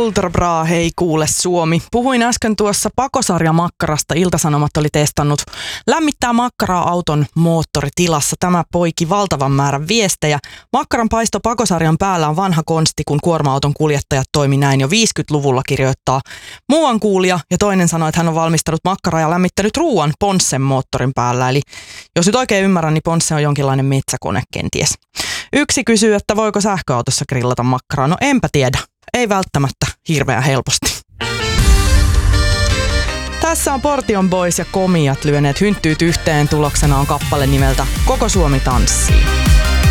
Ultra bra, hei kuule Suomi. Puhuin äsken tuossa pakosarjamakkarasta. Ilta-Sanomat oli testannut lämmittää makkaraa auton moottoritilassa. Tämä poiki valtavan määrän viestejä. Makkaran paisto pakosarjan päällä on vanha konsti, kun kuorma-auton kuljettajat toimi näin jo 50-luvulla, kirjoittaa muuan kuulija. Ja toinen sanoi, että hän on valmistanut makkaraa ja lämmittänyt ruuan Ponssen moottorin päällä. Eli jos nyt oikein ymmärrän, niin Ponsse on jonkinlainen metsäkone kenties. Yksi kysyy, että voiko sähköautossa grillata makkaraa. No enpä tiedä. Ei välttämättä hirveän helposti. Tässä on Portion Boys ja Komiat lyöneet hynttyyt yhteen. Tuloksena on kappale nimeltä Koko Suomi tanssii.